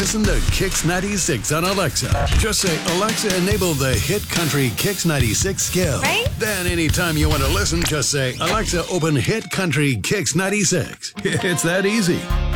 listen to Kix 96 on Alexa. Just say, Alexa, enable the hit country Kix 96 skill. Right? Then anytime you want to listen, just say, Alexa, open hit country Kix 96. It's that easy.